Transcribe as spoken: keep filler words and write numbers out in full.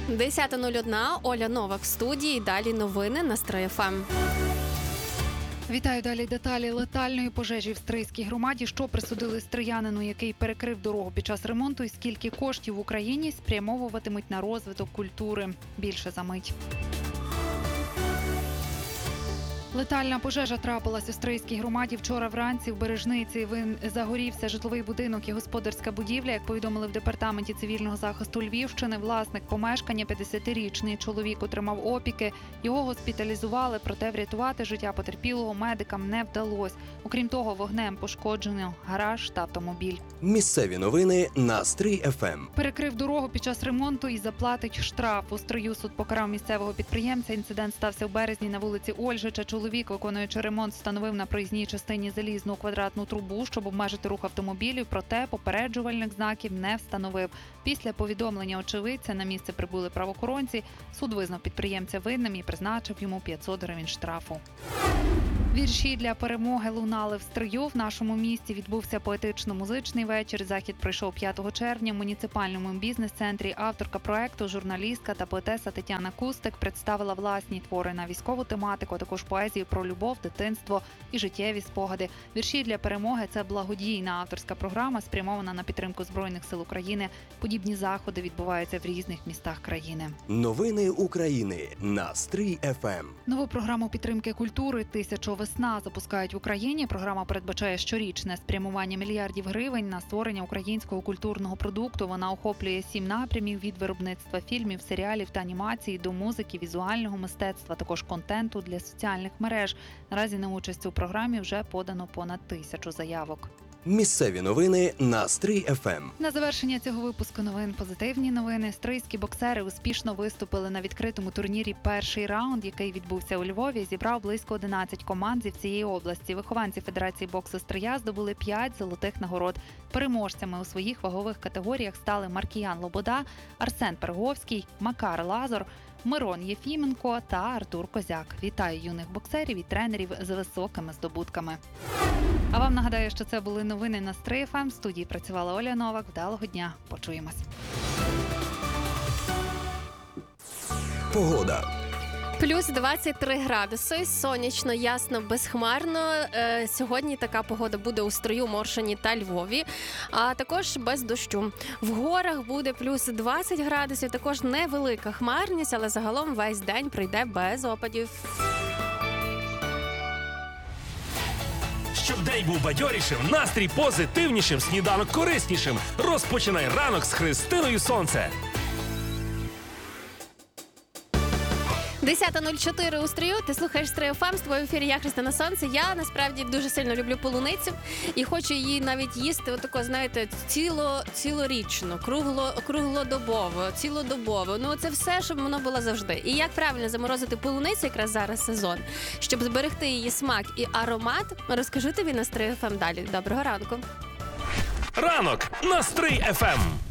десята нуль одна, Оля Новак в студії, далі новини на Стрий еф ем. Вітаю, далі деталі летальної пожежі в Стрийській громаді, що присудили стриянину, який перекрив дорогу під час ремонту, і скільки коштів в Україні спрямовуватимуть на розвиток культури. Більше за мить. Летальна пожежа трапилась у Стрийській громаді вчора вранці в Бережниці. Він загорівся житловий будинок і господарська будівля. Як повідомили в департаменті цивільного захисту Львівщини, власник помешкання, п'ятдесятирічний чоловік, отримав опіки. Його госпіталізували, проте врятувати життя потерпілого медикам не вдалося. Окрім того, вогнем пошкоджено гараж та автомобіль. Місцеві новини на Стрий еф ем. Перекрив дорогу під час ремонту і заплатить штраф. У Стрию суд покарав місцевого підприємця. Інцидент стався в березні на вулиці Ольжича. Чоловік, виконуючи ремонт, встановив на проїзній частині залізну квадратну трубу, щоб обмежити рух автомобілів, проте попереджувальних знаків не встановив. Після повідомлення очевидця на місце прибули правоохоронці. Суд визнав підприємця винним і призначив йому п'ятсот гривень штрафу. Вірші для перемоги лунали в Стрию. В нашому місті відбувся поетично-музичний вечір. Захід пройшов п'ятого червня в муніципальному бізнес-центрі. Авторка проекту, журналістка та поетеса Тетяна Кустик представила власні твори на військову тематику, а також поезію про любов, дитинство і життєві спогади. Вірші для перемоги – це благодійна авторська програма, спрямована на підтримку Збройних сил України. Подібні заходи відбуваються в різних містах країни. Новини України на Стрий еф ем. Нову програму підтримки культури «Тисяча весна» запускають в Україні. Програма передбачає щорічне спрямування мільярдів гривень на створення українського культурного продукту. Вона охоплює сім напрямів – від виробництва фільмів, серіалів та анімації до музики, візуального мистецтва, також контенту для соціальних мереж. Наразі на участь у програмі вже подано понад тисячу заявок. Місцеві новини на Стрий еф ем. На завершення цього випуску новин позитивні новини. Стрийські боксери успішно виступили на відкритому турнірі «Перший раунд», який відбувся у Львові. Зібрав близько одинадцять команд зі всієї області. Вихованці Федерації боксу Стрия здобули п'ять золотих нагород. Переможцями у своїх вагових категоріях стали Маркіян Лобода, Арсен Перговський, Макар Лазор, Мирон Єфіменко та Артур Козяк. Вітаю юних боксерів і тренерів з високими здобутками. А вам нагадаю, що це були новини на Стрий еф ем. В студії працювала Оля Новак. Вдалого дня. Почуємось. Погода. Плюс двадцять три градуси, сонячно, ясно, безхмарно. Е, сьогодні така погода буде у Стрию, Моршині та Львові, а також без дощу. В горах буде плюс двадцять градусів, також невелика хмарність, але загалом весь день пройде без опадів. Щоб день був бадьорішим, настрій позитивнішим, сніданок кориснішим. Розпочинай ранок з Христиною Сонце. десята нуль чотири у Стрию, ти слухаєш Стрий еф ем, з тобою в ефірі я, Христина Сонце. Я, насправді, дуже сильно люблю полуницю і хочу її навіть їсти, отако, знаєте, ціло, цілорічно, кругло, круглодобово, цілодобово. Ну, це все, щоб воно було завжди. І як правильно заморозити полуницю, якраз зараз сезон, щоб зберегти її смак і аромат, розкажу тобі на Стрий еф ем далі. Доброго ранку. Ранок на Стрий еф ем.